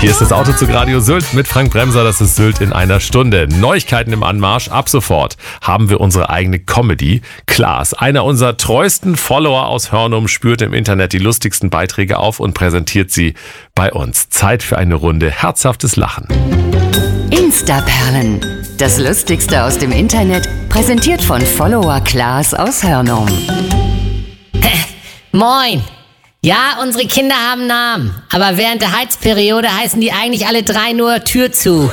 Hier ist das Autozug Radio Sylt mit Frank Bremser. Das ist Sylt in einer Stunde. Neuigkeiten im Anmarsch. Ab sofort haben wir unsere eigene Comedy. Klaas, einer unserer treuesten Follower aus Hörnum, spürt im Internet die lustigsten Beiträge auf und präsentiert sie bei uns. Zeit für eine Runde herzhaftes Lachen. Instaperlen. Das Lustigste aus dem Internet, präsentiert von Follower Klaas aus Hörnum. Moin! Ja, unsere Kinder haben Namen, aber während der Heizperiode heißen die eigentlich alle 3 nur Tür zu.